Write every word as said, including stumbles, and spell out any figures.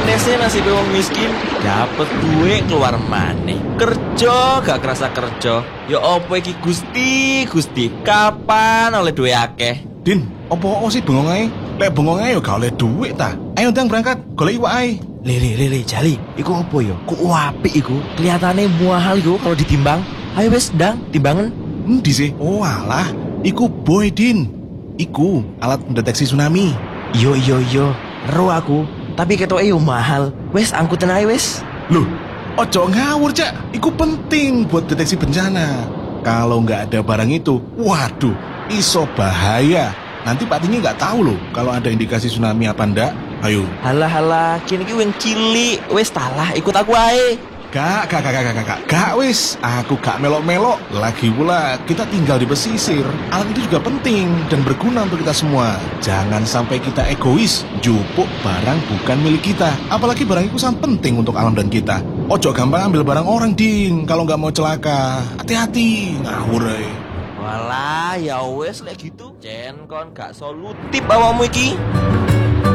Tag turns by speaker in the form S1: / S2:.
S1: Nesnya nasib wong miskin, dapet duit keluar maneh. Kerja gak kerasa kerja. Ya opo iki Gusti, Gusti, kapan oleh duit akeh?
S2: Din, opo sih bengong ae? Lek bengong ae yo gak oleh duit ta. Ayo ndang berangkat, golek iwak ae.
S1: Lele lele Jali, iku opo yo? Ku apik iku. Kelihatane mahal iku kalau ditimbang. Ayo wes ndang, timbangan.
S2: Endi sih? Oh alah, iku boy Din. Iku alat pendeteksi tsunami.
S1: Yo yo yo, ero aku. Tapi ketoke yo mahal. Wes angkutan ae wes.
S2: Loh, ojo ngawur cak. Iku penting buat deteksi bencana. Kalau nggak ada barang itu, waduh, iso bahaya. Nanti Pak Tini nggak tahu loh kalau ada indikasi tsunami apa ndak. Ayo.
S1: Halah halah, kini ki weng cilik. Wes talah, ikut aku ae.
S2: Gak, gak, gak, gak, gak, gak, gak, wis. Aku gak melok-melok. Lagi pula, kita tinggal di pesisir. Alat itu juga penting dan berguna untuk kita semua. Jangan sampai kita egois, jupuk barang bukan milik kita. Apalagi barang itu sangat penting untuk alam dan kita. Ojo gampang ambil barang orang, Ding. Kalau nggak mau celaka, hati-hati. Ngawur, eh.
S1: Walah, ya wes lek gitu. Cen kon gak solutif awakmu iki.